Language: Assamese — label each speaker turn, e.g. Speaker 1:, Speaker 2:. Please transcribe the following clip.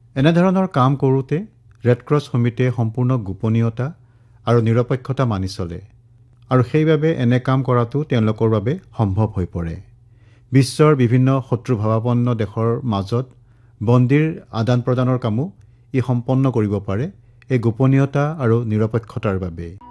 Speaker 1: এনেধৰণৰ কাম কৰোঁতে ৰেড ক্ৰছ সমিতিয়ে সম্পূৰ্ণ গোপনীয়তা আৰু নিৰপেক্ষতা মানি চলে আৰু সেইবাবে এনে কাম কৰাটো তেওঁলোকৰ বাবে সম্ভৱ হৈ পৰে। বিশ্বৰ বিভিন্ন শত্ৰুভাৱাপন্ন দেশৰ মাজত বন্দীৰ আদান প্ৰদানৰ কামো ই সম্পন্ন কৰিব পাৰে এই গোপনীয়তা আৰু নিৰপেক্ষতাৰ বাবে।